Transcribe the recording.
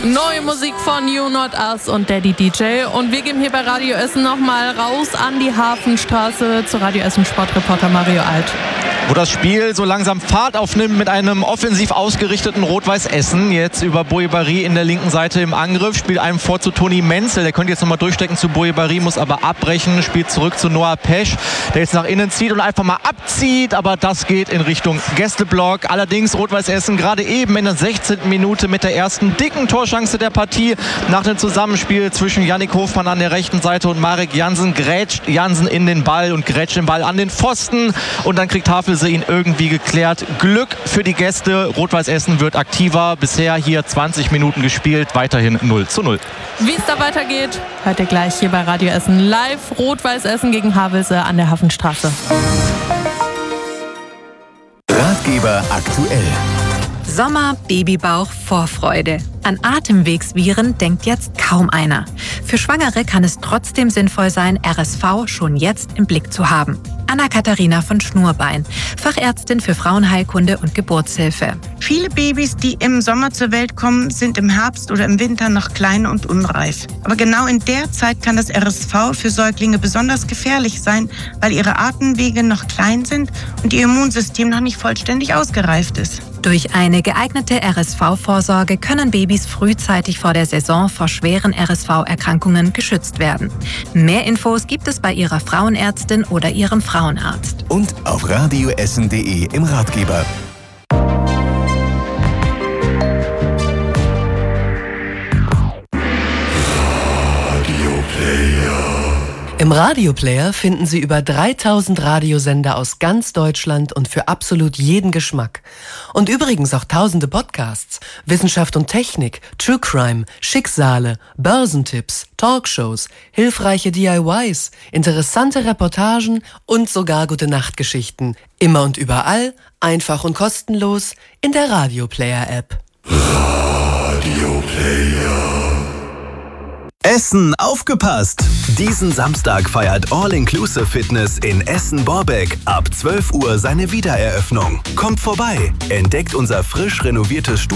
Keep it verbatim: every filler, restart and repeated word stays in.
Neue Musik von You Not Us und Daddy D J. Und wir geben hier bei Radio Essen nochmal raus an die Hafenstraße zu Radio Essen Sportreporter Mario Alt. Wo das Spiel so langsam Fahrt aufnimmt mit einem offensiv ausgerichteten Rot-Weiß Essen. Jetzt über Boye-Barry in der linken Seite im Angriff. Spielt einem vor zu Toni Menzel. Der könnte jetzt nochmal durchstecken zu Boye-Barry, muss aber abbrechen. Spielt zurück zu Noah Pesch, der jetzt nach innen zieht und einfach mal abzieht. Aber das geht in Richtung Gästeblock. Allerdings Rot-Weiß Essen gerade eben in der sechzehnten Minute mit der ersten dicken Torchance der Partie. Nach dem Zusammenspiel zwischen Yannick Hofmann an der rechten Seite und Marek Jansen grätscht Jansen in den Ball und grätscht den Ball an den Pfosten. Und dann kriegt Havelse ihn irgendwie geklärt. Glück für die Gäste. Rot-Weiß Essen wird aktiver. Bisher hier zwanzig Minuten gespielt. Weiterhin null zu null. Wie es da weitergeht, hört ihr gleich hier bei Radio Essen live. Rot-Weiß Essen gegen Havelse an der Hafenstraße. Ratgeber aktuell. Sommer, Babybauch, Vorfreude. An Atemwegsviren denkt jetzt kaum einer. Für Schwangere kann es trotzdem sinnvoll sein, R S V schon jetzt im Blick zu haben. Anna-Katharina von Schnurbein, Fachärztin für Frauenheilkunde und Geburtshilfe. Viele Babys, die im Sommer zur Welt kommen, sind im Herbst oder im Winter noch klein und unreif. Aber genau in der Zeit kann das R S V für Säuglinge besonders gefährlich sein, weil ihre Atemwege noch klein sind und ihr Immunsystem noch nicht vollständig ausgereift ist. Durch eine geeignete R S V-Vorsorge können Babys frühzeitig vor der Saison vor schweren R S V-Erkrankungen geschützt werden. Mehr Infos gibt es bei Ihrer Frauenärztin oder Ihrem Frauenarzt. Und auf radioessen punkt de im Ratgeber. Im Radioplayer finden Sie über dreitausend Radiosender aus ganz Deutschland und für absolut jeden Geschmack. Und übrigens auch tausende Podcasts, Wissenschaft und Technik, True Crime, Schicksale, Börsentipps, Talkshows, hilfreiche D I Ys, interessante Reportagen und sogar Gute-Nacht-Geschichten. Immer und überall, einfach und kostenlos in der Radioplayer-App. Radioplayer. Essen aufgepasst! Diesen Samstag feiert All-Inclusive Fitness in Essen-Borbeck ab zwölf Uhr seine Wiedereröffnung. Kommt vorbei, entdeckt unser frisch renoviertes Studio